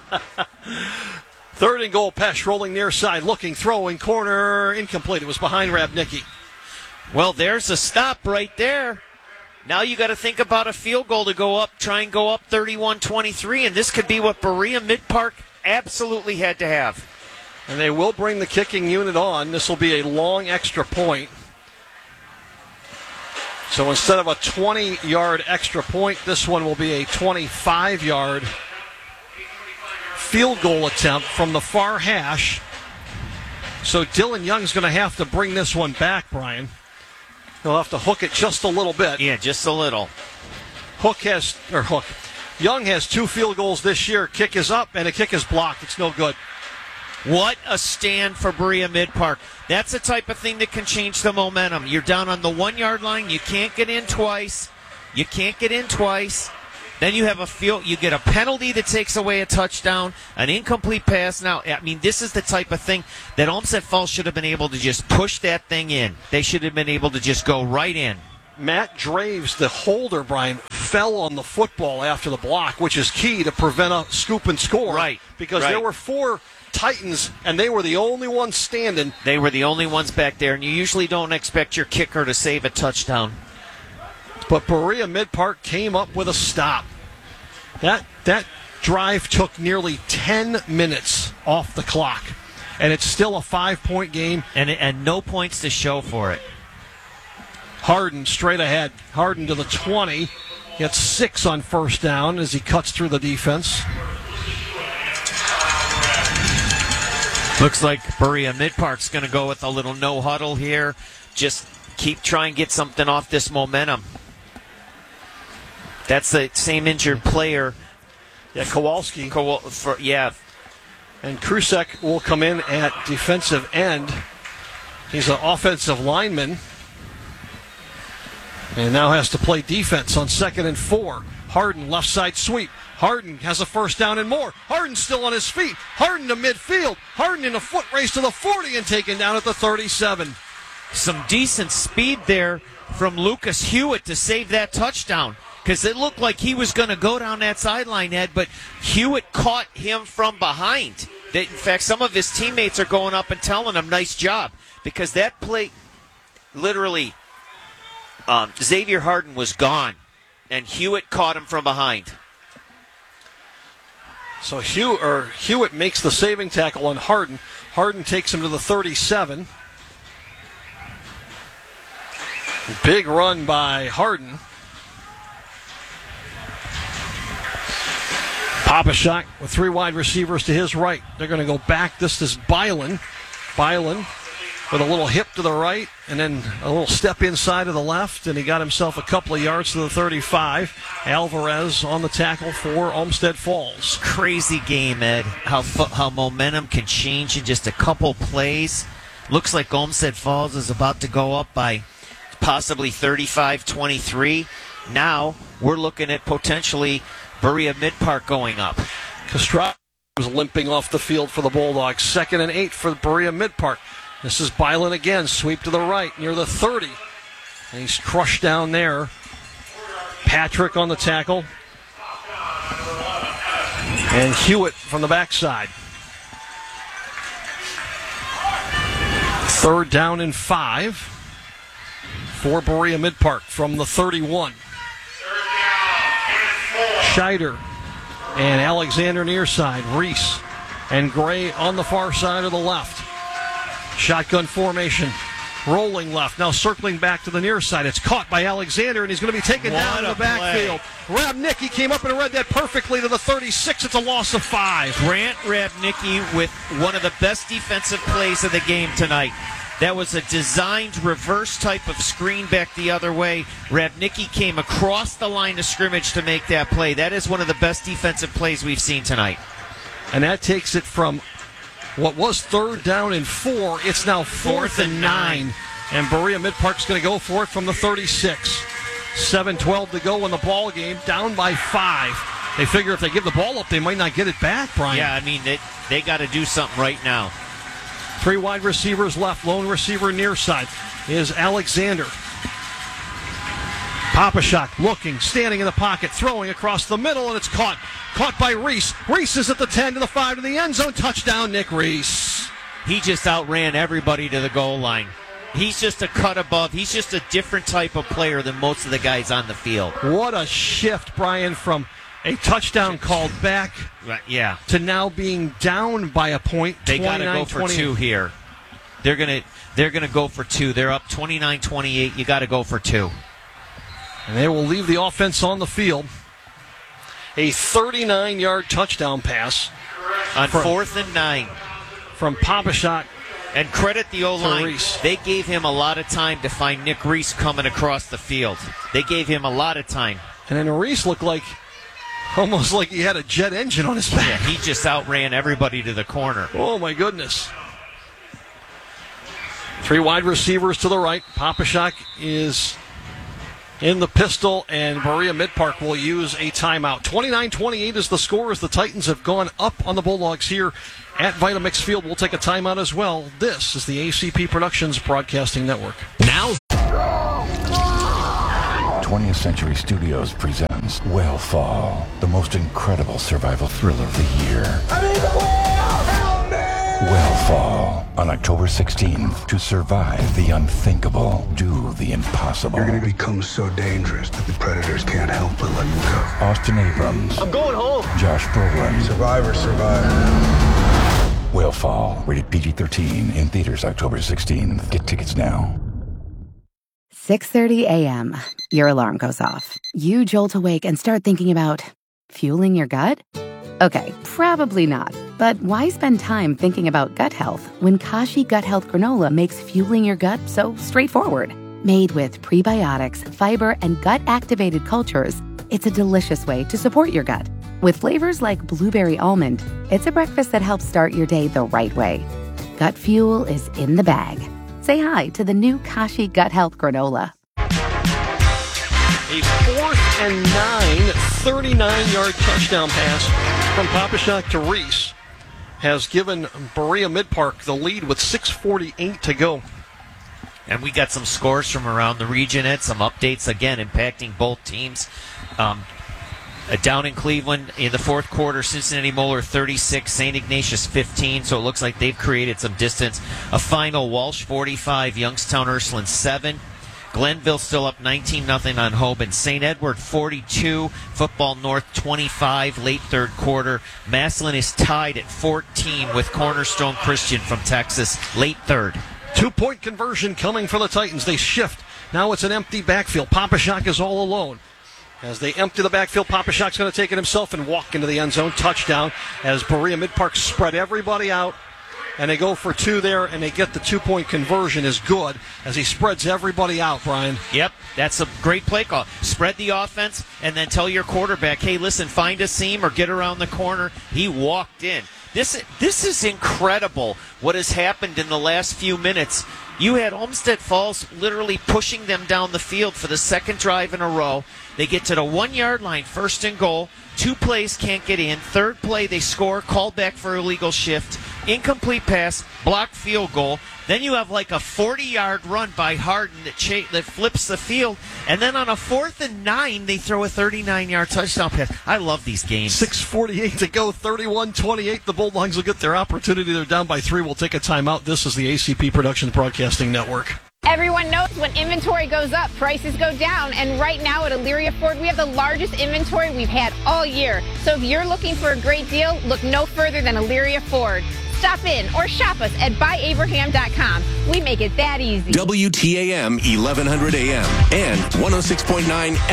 3rd and goal, Pesh rolling near side, looking, throwing, corner, incomplete. It was behind Rabnicki. Well, there's a stop right there. Now you got to think about a field goal to go up, try and go up 31-23, and this could be what Berea Mid-Park absolutely had to have. And they will bring the kicking unit on. This will be a long extra point. So instead of a 20-yard extra point, this one will be a 25-yard field goal attempt from the far hash. So Dylan Young's going to have to bring this one back, Brian. He'll have to hook it just a little bit. Yeah, just a little. Young has 2 field goals this year. Kick is up, and a kick is blocked. It's no good. What a stand for Berea Mid-Park. That's the type of thing that can change the momentum. You're down on the 1 yard line. You can't get in twice. Then you have you get a penalty that takes away a touchdown, an incomplete pass. Now, I mean, this is the type of thing that Olmsted Falls should have been able to just push that thing in. They should have been able to just go right in. Matt Draves, the holder, Brian, fell on the football after the block, which is key to prevent a scoop and score. Right. Because there were 4 Titans, and they were the only ones standing. They were the only ones back there, and you usually don't expect your kicker to save a touchdown. But Berea Mid-Park came up with a stop. That drive took nearly 10 minutes off the clock, and it's still a 5-point game. And no points to show for it. Harden straight ahead. Harden to the 20. Gets 6 on first down as he cuts through the defense. Looks like Berea Mid-Park's going to go with a little no huddle here. Just try and get something off this momentum. That's the same injured player. Yeah, Kowalski. And Krusek will come in at defensive end. He's an offensive lineman. And now has to play defense on 2nd and 4. Harden, left side sweep. Harden has a first down and more. Harden still on his feet. Harden to midfield. Harden in a foot race to the 40 and taken down at the 37. Some decent speed there from Lucas Hewitt to save that touchdown. Because it looked like he was going to go down that sideline, Ed, but Hewitt caught him from behind. In fact, some of his teammates are going up and telling him, nice job. Because that play, literally, Xavier Harden was gone, and Hewitt caught him from behind. So Hewitt makes the saving tackle on Harden. Harden takes him to the 37. Big run by Harden. Papashak with 3 wide receivers to his right. They're going to go back. This is Bylan. Bylan with a little hip to the right and then a little step inside to the left, and he got himself a couple of yards to the 35. Alvarez on the tackle for Olmsted Falls. Crazy game, Ed. How momentum can change in just a couple plays. Looks like Olmsted Falls is about to go up by possibly 35-23. Now we're looking at potentially Berea Mid-Park going up. Castrati was limping off the field for the Bulldogs. 2nd and 8 for Berea Mid-Park. This is Bylan again. Sweep to the right near the 30. And he's crushed down there. Patrick on the tackle. And Hewitt from the backside. 3rd down and 5 for Berea Mid-Park from the 31. Scheider and Alexander near side. Reese and Gray on the far side of the left. Shotgun formation. Rolling left. Now circling back to the near side. It's caught by Alexander, and he's going to be taken down in the backfield. Rabnicki came up and read that perfectly to the 36. It's a loss of 5. Grant Rabnicki with one of the best defensive plays of the game tonight. That was a designed reverse type of screen back the other way. Rabnicki came across the line of scrimmage to make that play. That is one of the best defensive plays we've seen tonight. And that takes it from what was 3rd down and 4. It's now 4th and 9. And Berea Mid-Park's going to go for it from the 36. 7:12 to go in the ball game. Down by 5. They figure if they give the ball up, they might not get it back, Brian. Yeah, I mean, they got to do something right now. 3 wide receivers left. Lone receiver near side is Alexander. Papashak looking, standing in the pocket, throwing across the middle, and it's caught. Caught by Reese. Reese is at the 10 to the 5 to the end zone. Touchdown, Nick Reese. He just outran everybody to the goal line. He's just a cut above. He's just a different type of player than most of the guys on the field. What a shift, Brian, from a touchdown called back to now being down by a point. They got to go for 2 here. They're gonna go for 2. They're up 29-28. You got to go for 2. And they will leave the offense on the field. A 39-yard touchdown pass on 4th and 9 from Papashak. And credit the O-line. They gave him a lot of time to find Nick Reese coming across the field. They gave him a lot of time. And then Reese looked like almost like he had a jet engine on his back. Yeah, he just outran everybody to the corner. Oh, my goodness. 3 wide receivers to the right. Papashak is in the pistol, and Berea Mid-Park will use a timeout. 29-28 is the score as the Titans have gone up on the Bulldogs here at Vitamix Field. We'll take a timeout as well. This is the ACP Productions Broadcasting Network. Now, 20th Century Studios presents Whale the most incredible survival thriller of the year. Whale on October 16th. To survive the unthinkable, do the impossible. You're going to become so dangerous that the predators can't help but let you go. Austin Abrams. I'm going home. Josh Brolin. Survivor. Whale, rated PG-13, in theaters October 16th. Get tickets now. 6:30 a.m. Your alarm goes off. You jolt awake and start thinking about fueling your gut? Okay, probably not. But why spend time thinking about gut health when Kashi Gut Health Granola makes fueling your gut so straightforward? Made with prebiotics, fiber, and gut-activated cultures, it's a delicious way to support your gut. With flavors like blueberry almond, it's a breakfast that helps start your day the right way. Gut fuel is in the bag. Say hi to the new Kashi Gut Health Granola. A 4th and 9, 39-yard touchdown pass from Papashak to Reese has given Berea Mid-Park the lead with 6:48 to go. And we got some scores from around the region, Ed, some updates, again, impacting both teams. Down in Cleveland in the fourth quarter, Cincinnati Moeller 36, St. Ignatius 15, so it looks like they've created some distance. A final, Walsh 45, Youngstown Ursuline 7. Glenville still up 19-0 on Hoban. St. Edward 42, Football North 25, late third quarter. Massillon is tied at 14 with Cornerstone Christian from Texas, late third. 2-point conversion coming for the Titans. They shift. Now it's an empty backfield. Papashak is all alone. As they empty the backfield, Papashak's going to take it himself and walk into the end zone. Touchdown as Berea Mid-Park spread everybody out. And they go for 2 there, and they get the 2-point conversion is good as he spreads everybody out, Brian. Yep, that's a great play call. Spread the offense and then tell your quarterback, hey, listen, find a seam or get around the corner. He walked in. This is incredible what has happened in the last few minutes. You had Olmsted Falls literally pushing them down the field for the second drive in a row. They get to the 1-yard line, first and goal. 2 plays can't get in. Third play, they score, called back for illegal shift. Incomplete pass, blocked field goal. Then you have like a 40-yard run by Harden that flips the field. And then on a 4th and 9, they throw a 39-yard touchdown pass. I love these games. 6:48 to go, 31-28. The Bulldogs will get their opportunity. They're down by 3. We'll take a timeout. This is the ACP Productions Broadcasting Network. Everyone knows when inventory goes up, prices go down. And right now at Elyria Ford, we have the largest inventory we've had all year. So if you're looking for a great deal, look no further than Elyria Ford. Stop in or shop us at buyabraham.com. We make it that easy. WTAM 1100 AM and 106.9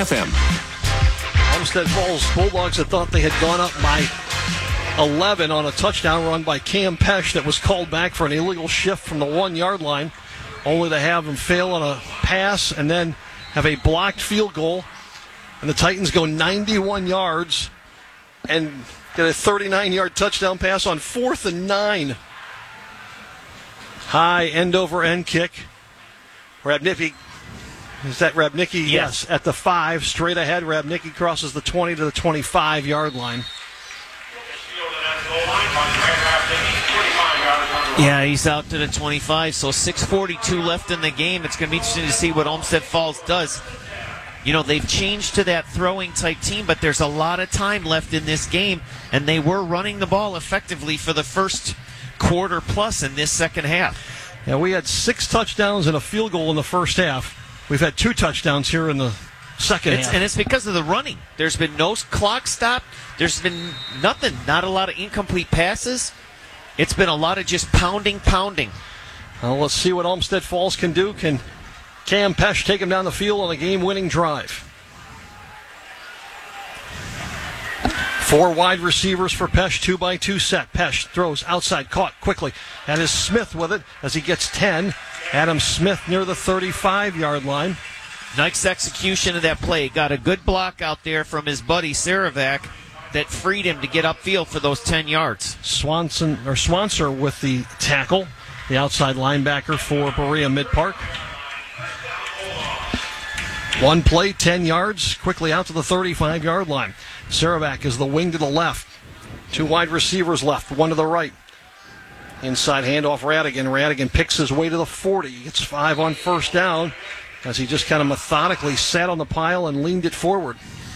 FM. Olmsted Falls Bulldogs had thought they had gone up by 11 on a touchdown run by Cam Pesh that was called back for an illegal shift from the 1-yard line, only to have him fail on a pass and then have a blocked field goal. And the Titans go 91 yards and get a 39-yard touchdown pass on 4th and 9. High end-over-end kick. Rabnicki. Is that Rabnicki? Yes. At the 5, straight ahead. Rabnicki crosses the 20 to the 25-yard line. Yeah, he's out to the 25, so 6:42 left in the game. It's going to be interesting to see what Olmsted Falls does. You know, they've changed to that throwing-type team, but there's a lot of time left in this game, and they were running the ball effectively for the first quarter plus in this second half. Yeah, we had 6 touchdowns and a field goal in the first half. We've had 2 touchdowns here in the second half. And it's because of the running. There's been no clock stop. There's been nothing, not a lot of incomplete passes. It's been a lot of just pounding. Well, let's see what Olmsted Falls can do. Can Cam Pesh take him down the field on a game-winning drive? 4 wide receivers for Pesh, 2-by-2 set. Pesh throws outside, caught quickly. That is Smith with it as he gets 10. Adam Smith near the 35-yard line. Nice execution of that play. Got a good block out there from his buddy Saravac that freed him to get upfield for those 10 yards. Swanser with the tackle, the outside linebacker for Berea Mid-Park. One play, 10 yards, quickly out to the 35-yard line. Saravac is the wing to the left. Two wide receivers left, one to the right. Inside handoff, Radigan. Radigan picks his way to the 40. He gets 5 on first down as he just kind of methodically sat on the pile and leaned it forward.